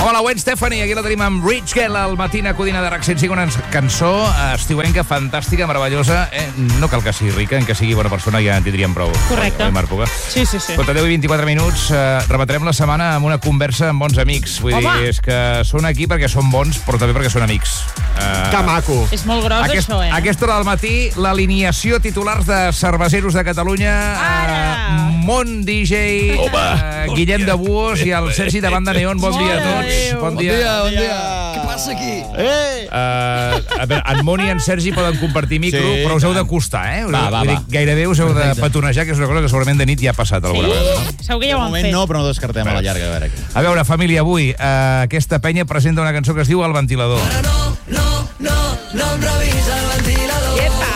Home, la Gwen Stefani, aquí la tenim amb Rich Girl, al Matina Codina de RAC 105, una cançó estiuenca, fantàstica, meravellosa. No cal que sigui rica, en que sigui bona persona ja en tindríem prou. Correcte. Marc Puga? Sí. Escolta, 10 i 24 minuts, rebatrem la setmana amb una conversa amb bons amics. Vull dir, és que són aquí perquè són bons, però també perquè són amics. Que maco. És molt gros, això, A aquesta hora del matí, l'alineació titulars de cerveseros de Catalunya. Mon DJ, Guillem de Buos i el Sergi de Banda Neon. Bon dia a tots. Bon dia. Què passa aquí? A veure, en Mon i en Sergi poden compartir micro, però us heu d'acostar, Va. Vull dir, gairebé us heu de petonejar, que és una cosa que segurament de nit ja ha passat alguna vegada. Segur que ja ho han fet. No, però no descartem a la llarga. A veure aquí. A veure, família, avui aquesta penya presenta una cançó que es diu El Ventilador. No em revisa el ventilador. Epa!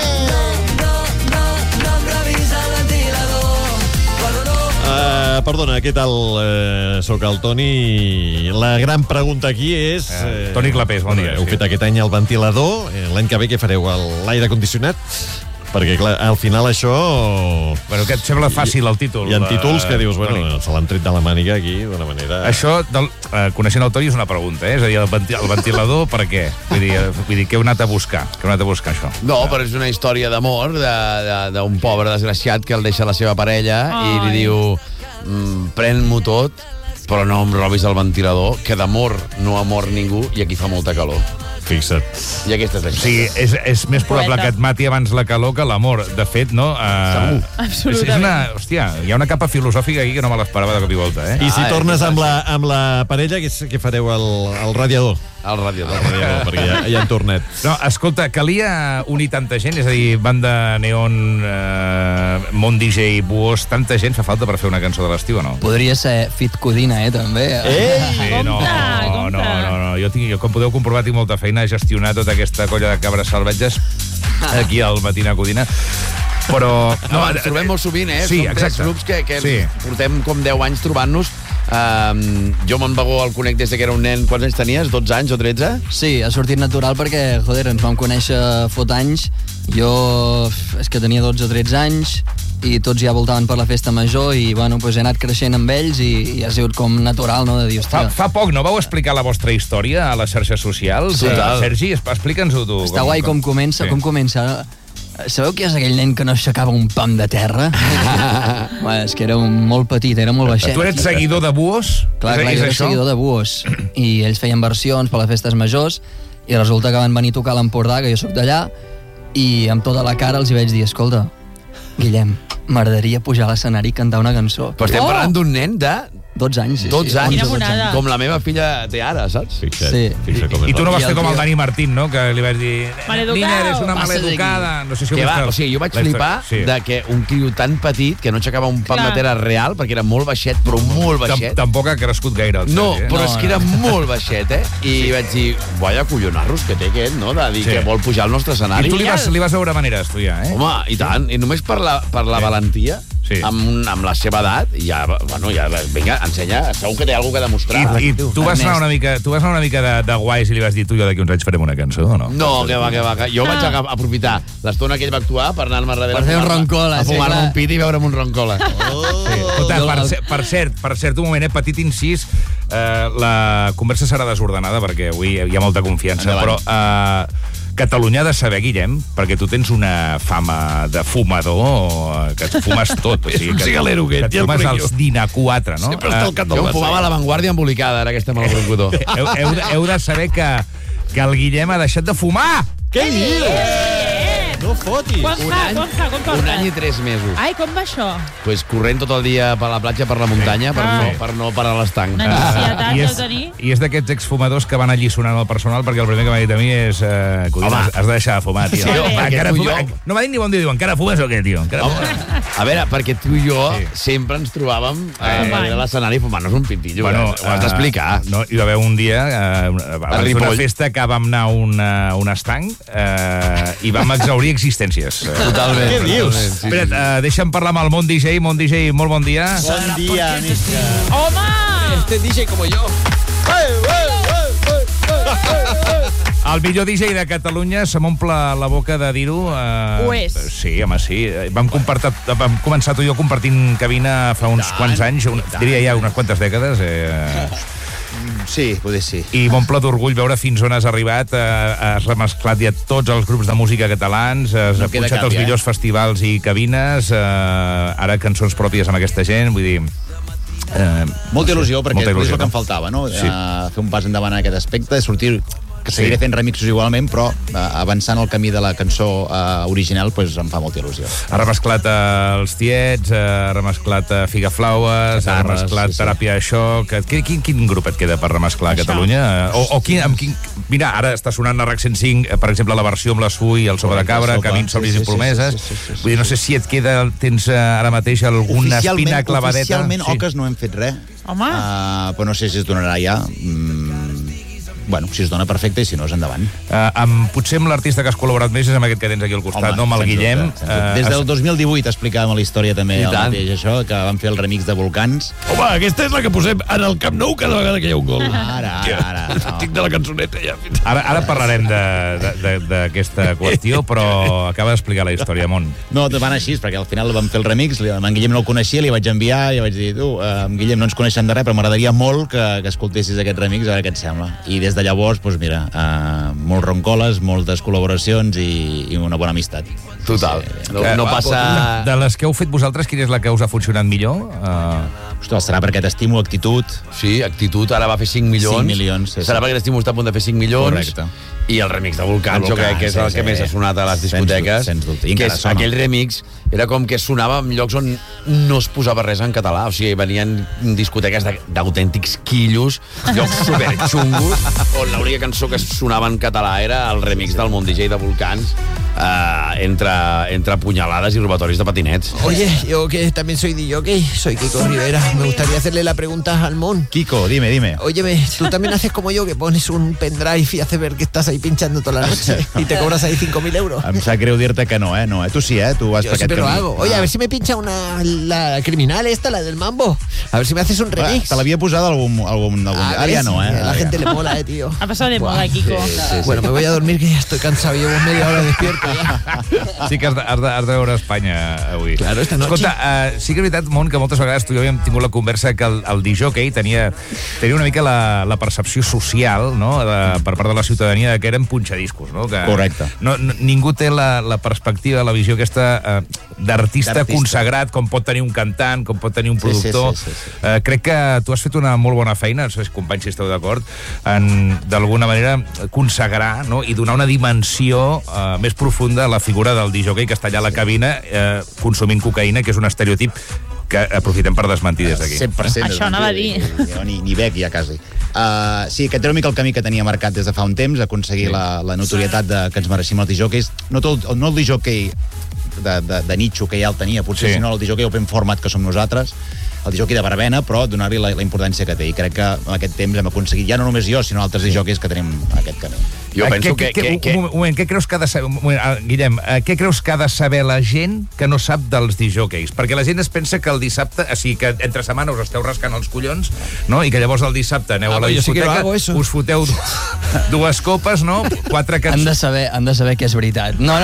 No em revisa el ventilador. Perdona, què tal? Soc el Toni. La gran pregunta aquí és... Toni Clapés, bon dia. Heu fet aquest any el ventilador. L'any que ve què fareu? L'aire condicionat? Perquè, clar, al final això... Bueno, que et sembla fàcil el títol. Hi ha títols que dius, bueno, se l'han tret de la màniga aquí d'una manera... Això, coneixent el Toni, és una pregunta, És a dir, el ventilador, per què? Vull dir, què heu anat a buscar? Què heu anat a buscar, això? No, però és una història d'amor d'un pobre desgraciat que el deixa la seva parella i li diu pren-m'ho tot, però no em robis el ventilador, que d'amor no ha mort ningú i aquí fa molta calor. Fixa't. I aquesta és la O sigui, és més probable que et mati abans la calor que l'amor. De fet, no? Segur. Absolutament. Hòstia, hi ha una capa filosòfica aquí que no me l'esperava de cop i volta, I si tornes amb la parella, què fareu al radiador? El radiador. Perquè ja han tornat. No, escolta, calia unir tanta gent? És a dir, Banda Neon, Mon DJ, Buos, tanta gent fa falta per fer una cançó de l'estiu o no? Podria ser Fit Codina, també. Sí, no. Jo, com podeu comprovar, tinc molta feina a gestionar tota aquesta colla de cabres salvatges aquí al Matina Codina. Però... No, ens trobem molt sovint, Sí, Som exacte. tres grups que Sí. portem com 10 anys trobant-nos. Jo me'n Bagó el conec des que era un nen. Quants anys tenies? 12 anys o 13? Sí, ha sortit natural perquè, joder, ens vam conèixer fot anys. Jo és que tenia 12 o 13 anys i tots ja voltaven per la festa major i, bueno, pues he anat creixent amb ells i ha sigut com natural, no?, de dir, hòstia... Fa poc, no vau explicar la vostra història a les xarxes socials? Total. Sergi, explica'ns-ho tu. Està guai com comença, Sí. Sabeu qui és aquell nen que no aixecava un pam de terra? Bueno, és que era molt petit, era molt baixet. Tu ets seguidor de Buos? Clar, jo era seguidor de Buos. I ells feien versions per les festes majors i resulta que van venir a tocar a l'Empordà, que jo sóc d'allà, i amb tota la cara els hi vaig dir, escolta, Guillem, m'agradaria pujar a l'escenari i cantar una cançó. Però estem parlant d'un nen de 12 anys. 12 anys. Quina monada. Com la meva filla té ara, saps? Fixa't, Sí. fixa't com és I tu no vas I fer el com el tio- Dani Martín, no? Que li vas dir... Maleducado. Nina, eres una Passa maleducada. No sé si ho Que vist. va, o sigui, jo vaig flipar de que un criu tan petit que no aixecava un pam de Clar. terra real, perquè era molt baixet, però molt baixet. Tampoc ha crescut gaire el No, Sergi, però No, és que era molt baixet, I vaig dir, vaya collonarros que té aquest, no?, de dir Sí. que vol pujar al nostre I escenari. tu li vas veure maneres, tu ja, Home, i tant, i només per la valentia, Sí. amb la seva edat, ja, vinga, ensenya, segur que té alguna cosa a demostrar. I tu vas anar una mica de guais i li vas dir, tu i jo d'aquí uns anys farem una cançó, o no? No, que va. Jo vaig aprofitar l'estona que ell va actuar per anar-me darrere Per fer un roncola, a sí, fumar-me clar. un pit i veure'm un roncola. Escolta, per cert, un moment, petit incís, la conversa serà desordenada perquè avui hi ha molta confiança, Endavant. però Catalunya ha de saber, Guillem, perquè tu tens una fama de fumador, que et fumes tot. És un cigalero, que aquest, et ja el fumes conec els jo. Dina 4, no? Sempre està al cap Jo del em fumava a l'avantguàrdia embolicada, ara que estem al broncotó. Heu de saber que el Guillem ha deixat de fumar! Què dius? No fotis. Com porta? Un any i 3 mesos. Ai, com va això? Pues corrent tot el dia per la platja, per la muntanya, per no parar l'estanc. Una ansietat I de és, tenir. I és d'aquests exfumadors que van allisonant el personal, perquè el primer que m'ha dit a mi és Codina, has de deixar de fumar, tio. Sí, Encara perquè tu i fuma... jo- No m'ha dit ni bon dia, diu, encara fumes o què, tio? Encara fumes? A veure, perquè tu i jo Sí. sempre ens trobàvem Fumant. a l'escenari fumant-nos un pitillo. Bueno, Ho has d'explicar. No, hi va haver un dia, abans d'una Ripoll. festa, que vam anar a un estanc i vam exaurir existències. Totalment. Què dius? totalment, sí, Espera't, sí. deixa'm parlar amb el Mon DJ. Mon DJ, molt bon dia. Bon dia, Nisca. Home! Este DJ como yo. El millor DJ de Catalunya se m'omple la boca de dir-ho. Ho és. Sí, home, sí. Vam començar tu i jo compartint cabina fa uns quants anys, diria ja unes quantes dècades. Sí, poder sí. I m'omple d'orgull veure fins on has arribat. Has remesclat ja tots els grups de música catalans, has No queda punxat cap, els millors festivals i cabines, ara cançons pròpies amb aquesta gent, vull dir... Molta il·lusió, perquè molta és il·lusió, el que em no? faltava, no? Sí. Fer un pas endavant en aquest aspecte, sortir que seguiré fent remixos igualment, però avançant el camí de la cançó original pues, em fa molta il·lusió. Ha remesclat els Tiets, ha remesclat Figaflaues, ha remesclat Teràpia de Xoc... Quin grup et queda per remesclar a Catalunya? Amb quin... Mira, ara està sonant a RAC 105, per exemple, la versió amb la Sui, el Sopa de Cabra, Camins, Somnis i Promeses. Vull dir, no sé si et queda, tens ara mateix alguna espina clavadeta. Oficialment, Oques no hem fet res. Home. Però no sé si es donarà ja. Bueno, si es dona perfecte i si no és endavant. Potser amb l'artista que has col·laborat més és amb aquest que tens aquí al costat, no? Amb el Guillem. Des del 2018 explicàvem la història també el mateix, això, que vam fer el remix de Volcans. Home, aquesta és la que posem en el Camp Nou cada vegada que hi ha un gol. Ara. Estic de la cançoneta ja. Ara parlarem d'aquesta qüestió, però acaba d'explicar la història, Mont. No, van així, perquè al final vam fer el remix, en Guillem no el coneixia, li vaig enviar i vaig dir, tu, Guillem, no ens coneixem de res, però m'agradaria molt que escoltessis aquest remix, a veure què et sembla. I des de llavors, doncs mira, molts roncoles, moltes col·laboracions i una bona amistat. Total. No passa... De les que heu fet vosaltres, quina és la que us ha funcionat millor? Ostres, serà perquè t'estimo, Actitud. Sí, Actitud ara va fer 5 milions. 5 milions, sí. Serà perquè t'estimo està a punt de fer 5 milions. Correcte. I el remix de Volcans, jo crec que és el que més ha sonat a les discoteques. Sens dubte. Que és aquell remix era com que sonava en llocs on no es posava res en català. O sigui, venien discoteques d'autèntics quillos, llocs superxungos, on l'única cançó que sonava en català era el remix del Mont DJ de Volcans, entre punyalades y robatoris de patinets. Oye, yo que también soy DJ, soy Kiko Rivera. Me gustaría hacerle la pregunta al Mon. Kiko, dime. Óyeme, tú también haces como yo, que pones un pendrive y haces ver que estás ahí pinchando toda la noche y te cobras ahí 5.000 euros. Em sap greu dir-te que no, No, tu sí, Tu vas Yo per aquest siempre lo camí. hago. Oye, a ver si me pincha la criminal esta, la del mambo. A ver si me haces un remix. Te l'havia posada algun Ara ja no, La gente le mola, tío. Ha pasado de moda, Kiko. Bueno, me voy a dormir, que ya estoy cansado. Llevo media hora despierto ya. Sí que has de veure Espanya avui. Claro, esta noche. Escolta, sí que és veritat, Mont, que moltes vegades tu i jo havíem tingut la conversa que el disjockey tenia una mica la percepció social, no?, per part de la ciutadania, que eren punxadiscos, no? Que Correcte. Ningú té la perspectiva, la visió aquesta d'artista consagrat, com pot tenir un cantant, com pot tenir un productor. Sí. Crec que tu has fet una molt bona feina, no sé si companys si esteu d'acord, en d'alguna manera consagrar, no?, i donar una dimensió més profunda a la figura del disjockey que està allà a la cabina consumint cocaïna, que és un estereotip que aprofitem per desmentir des d'aquí. 100%. Això anava a dir. Ni bec ja, quasi. Sí, aquest era una mica el camí que tenia marcat des de fa un temps, aconseguir la notorietat que ens mereixim els disjockeys. No el disjockey de nicho que ja el tenia, potser, sinó el disjockey open format que som nosaltres, el disjockey de barbena, però donar-li la importància que té. I crec que en aquest temps hem aconseguit, ja no només jo, sinó altres disjockeys que tenim aquest camí. Jo penso que... Un moment, què creus que ha de saber... Guillem, què creus que ha de saber la gent que no sap dels disjockeys? Perquè la gent es pensa que el dissabte, o sigui, que entre setmana us esteu rascant els collons, no?, i que llavors el dissabte aneu a la discoteca, us foteu dues copes, no?, 4 cançons... Han de saber que és veritat. No,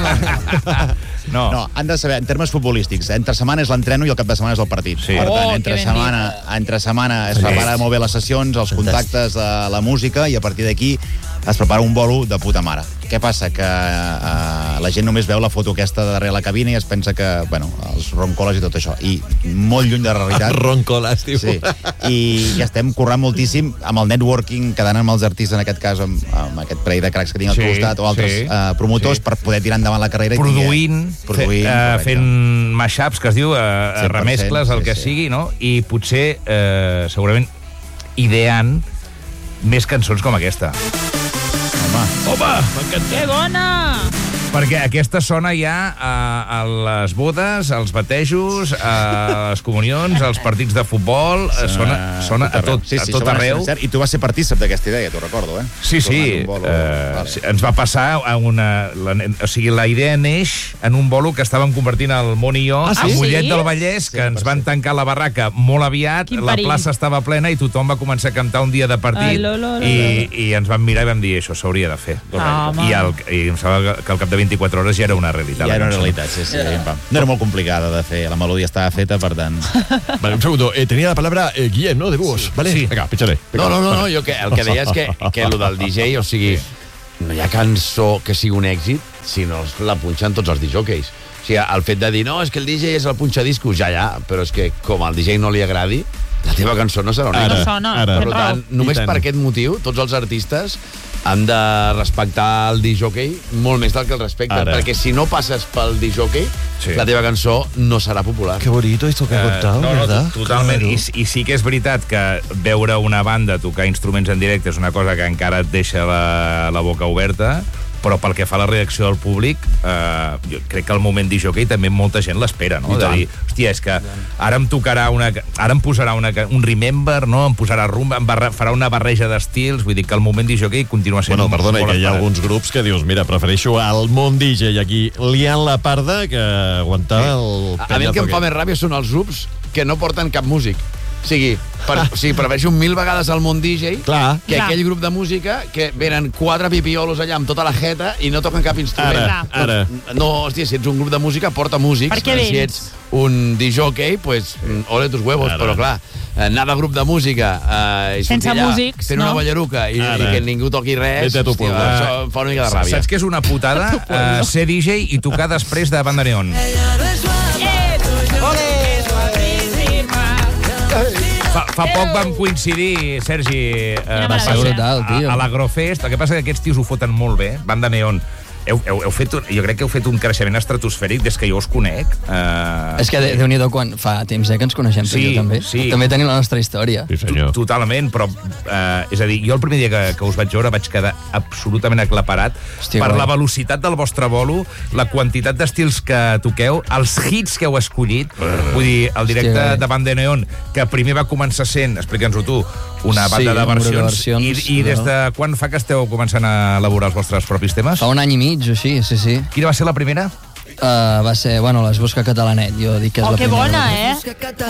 No, han de saber, en termes futbolístics, entre setmana és l'entreno i el cap de setmana és el partit. Sí. Per tant, entre setmana es prepara molt bé les sessions, els contactes, la música, i a partir d'aquí es prepara un bolo de puta mare. Què passa? Que la gent només veu la foto aquesta darrere la cabina i es pensa que, bueno, els roncoles i tot això. I molt lluny de la realitat. Roncoles, tio. Sí. I estem currant moltíssim amb el networking, quedant amb els artistes, en aquest cas, amb aquest parell de cracs que tinc al costat, o altres promotors, per poder tirar endavant la carrera. Produint, fent mashups, que es diu, remescles, el que sigui, no? I potser, segurament, ideant més cançons com aquesta. Home, m'encanta. Que bona! Perquè aquesta sona ja a les bodes, als batejos, a les comunions, als partits de futbol, sona a tot arreu. I tu vas ser partícip d'aquesta idea, t'ho recordo, eh? Sí. Ens va passar o sigui, la idea neix en un bolo que estàvem convertint el Món i jo a Mollet del Vallès, que ens van tancar la barraca molt aviat, la plaça estava plena i tothom va començar a cantar un dia de partit i ens vam mirar i vam dir, això s'hauria de fer. I em sembla que al cap de 24 hores ja era una realitat. Ja era una realitat, sí. No era molt complicada de fer, la melodia estava feta, per tant... Vale, un segundo. Tenía la palabra Guillem, ¿no? De búhos. Vale. Sí. Venga, píchale. No, jo el que deia és que el del DJ, o sigui, no hi ha cançó que sigui un èxit si no la punxen tots els DJs. O sigui, el fet de dir, no, és que el DJ és el punxadiscos, ja, però és que com al DJ no li agradi, la teva cançó no serà un èxit. No sona, ara. Per tant, només per aquest motiu, tots els artistes han de respectar el DJ molt més del que el respecten, Ara. perquè si no passes pel DJ, la teva cançó no serà popular. Qué bonito esto que ha contado, ¿verdad? Totalment. Claro. I sí que és veritat que veure una banda tocar instruments en directe és una cosa que encara et deixa la boca oberta, però pel que fa a la reacció del públic, jo crec que el moment DJ també molta gent l'espera, no? De dir, hòstia, és que ara em tocarà ara em posarà un Remember, no? Em posarà rumba, farà una barreja d'estils, vull dir que el moment DJ continua sent... Bueno, perdona, molt que hi ha esperat. alguns grups que dius, mira, prefereixo al món DJ aquí liant la parda que aguantar el... A mi el que em fa més ràbia són els grups que no porten cap músic. O sigui, prefereixo 1000 vegades al món DJ Clar. que Clar. aquell grup de música que venen 4 pipiolos allà amb tota la jeta i no toquen cap instrument. Ara. No, hòstia, si ets un grup de música, porta músics. Per què Si vens? ets un DJ, pues, ole tus huevos. Ara. Però clar, anar de grup de música i Sense sortir allà músics, fent no? una ballaruca i que ningú toqui res, Vete a tu hòstia, pueblo. això em fa una mica de ràbia. Saps què és una putada? Ser DJ i tocar després de Banda Neon. Fa poc vam coincidir, Sergi, Va ser brutal, tio. a l'Agrofest. El que passa que aquests tios ho foten molt bé, Banda Neon. Jo crec que heu fet un creixement estratosfèric des que jo us conec. És que Déu-n'hi-do quan fa temps que ens coneixem tu i jo també. Sí. També tenim la nostra història. Sí, senyor. Totalment, però és a dir, jo el primer dia que us vaig veure vaig quedar absolutament aclaparat Hòstia, per guai. la velocitat del vostre bolo, la quantitat d'estils que toqueu, els hits que heu escollit. Vull dir, el directe guai. de Banda Neon, que primer va començar sent, explica'ns-ho tu, una Sí, banda de un grup de versions. versions, I des no? de quan fa que esteu començant a elaborar els vostres propis temes? Fa un any i mig o així, sí. Quina va ser la primera? Va ser, bueno, les Busca Catalanet, jo dic que és Oh, la que primera. bona, eh?